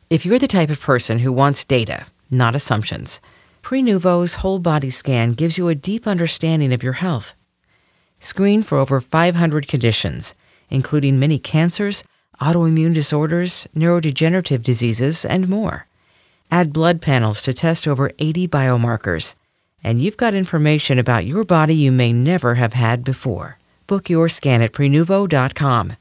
If you're the type of person who wants data, not assumptions, Prenuvo's whole body scan gives you a deep understanding of your health. Screen for over 500 conditions, including many cancers, autoimmune disorders, neurodegenerative diseases, and more. Add blood panels to test over 80 biomarkers, and you've got information about your body you may never have had before. Book your scan at Prenuvo.com.